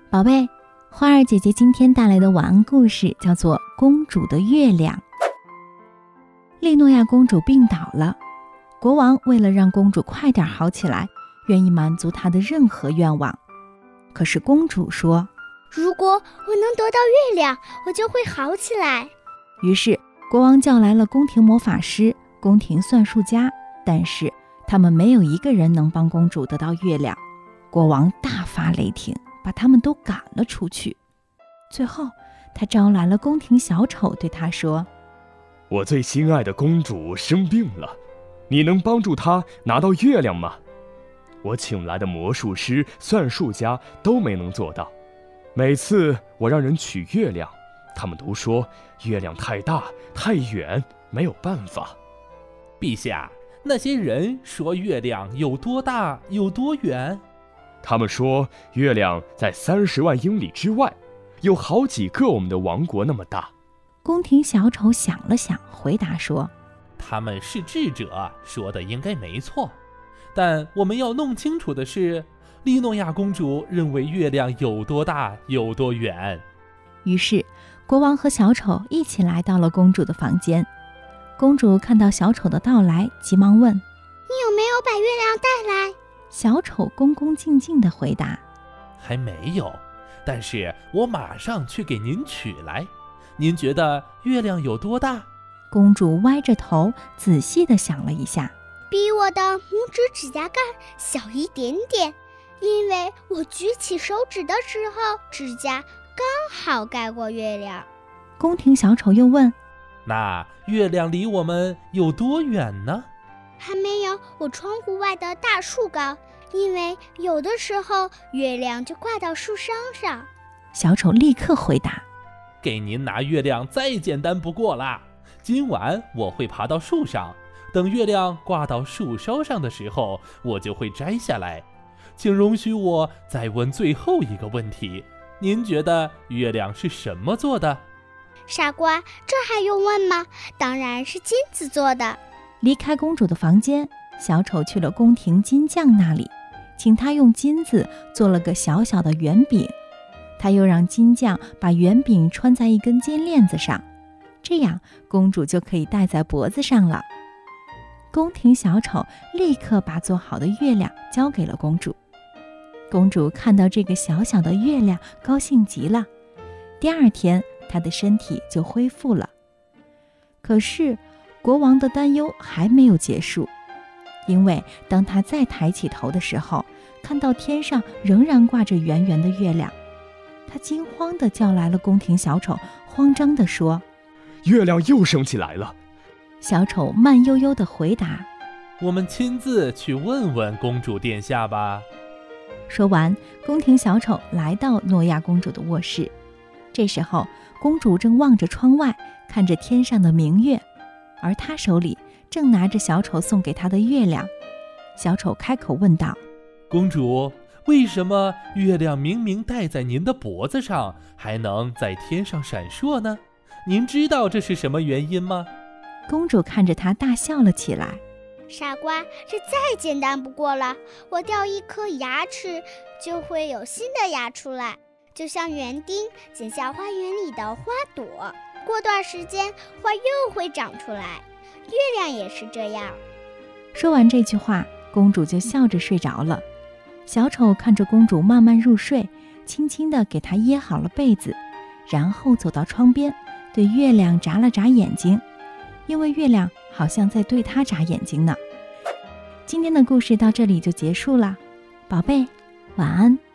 宝贝，花儿姐姐今天带来的晚安故事叫做《公主的月亮》。利诺亚公主病倒了，国王为了让公主快点好起来，愿意满足她的任何愿望。可是公主说， 如果我能得到月亮，我就会好起来。 于是国王叫来了宫廷魔法师、宫廷算术家，但是他们没有一个人能帮公主得到月亮。国王大发雷霆，把他们都赶了出去。最后他招来了宫廷小丑，对他说， 我最心爱的公主生病了，你能帮助她拿到月亮吗？我请来的魔术师、算术家都没能做到。每次我让人取月亮，他们都说月亮太大太远，没有办法。 陛下，那些人说月亮有多大有多远？ 他们说月亮在30万英里之外，有好几个我们的王国那么大。 宫廷小丑想了想，回答说， 他们是智者，说的应该没错，但我们要弄清楚的是，利诺亚公主认为月亮有多大有多远。 于是国王和小丑一起来到了公主的房间。公主看到小丑的到来，急忙问， 你有没有把月亮带来？ 小丑恭恭敬敬地回答， 还没有，但是我马上去给您取来。您觉得月亮有多大？ 公主歪着头仔细地想了一下， 比我的拇指指甲盖小一点点，因为我举起手指的时候，指甲刚好盖过月亮。 宫廷小丑又问， 那月亮离我们有多远呢？ 还没有我窗户外的大树高，因为有的时候月亮就挂到树梢上。 小丑立刻回答， 给您拿月亮再简单不过啦。今晚我会爬到树上，等月亮挂到树梢上的时候，我就会摘下来。请容许我再问最后一个问题，您觉得月亮是什么做的？ 傻瓜，这还用问吗？当然是金子做的。 离开公主的房间，小丑去了宫廷金匠那里，请他用金子做了个小小的圆饼。他又让金匠把圆饼穿在一根金链子上，这样公主就可以戴在脖子上了。宫廷小丑立刻把做好的月亮交给了公主。公主看到这个小小的月亮，高兴极了。第二天，她的身体就恢复了。可是国王的担忧还没有结束，因为当他再抬起头的时候，看到天上仍然挂着圆圆的月亮。他惊慌地叫来了宫廷小丑，慌张地说， 月亮又升起来了。 小丑慢悠悠地回答， 我们亲自去问问公主殿下吧。 说完，宫廷小丑来到诺亚公主的卧室。这时候公主正望着窗外，看着天上的明月，而她手里正拿着小丑送给她的月亮。小丑开口问道， 公主，为什么月亮明明戴在您的脖子上，还能在天上闪烁呢？您知道这是什么原因吗？ 公主看着他大笑了起来， 傻瓜，这再简单不过了。我掉一颗牙齿，就会有新的牙出来，就像园丁剪下花园里的花朵，过段时间花又会长出来。月亮也是这样。 说完这句话，公主就笑着睡着了。小丑看着公主慢慢入睡，轻轻地给她掖好了被子，然后走到窗边，对月亮眨了眨眼睛，因为月亮好像在对他眨眼睛呢。今天的故事到这里就结束了，宝贝，晚安。